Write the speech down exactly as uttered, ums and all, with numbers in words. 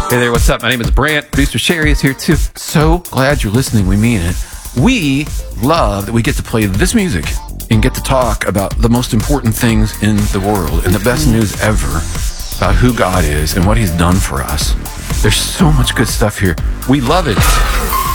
Hey there, what's up? My name is Brant. Producer Sherry is here too. So glad you're listening. We mean it. We love that we get to play this music and get to talk about the most important things in the world and the best news ever about who God is and what He's done for us. There's so much good stuff here. We love it.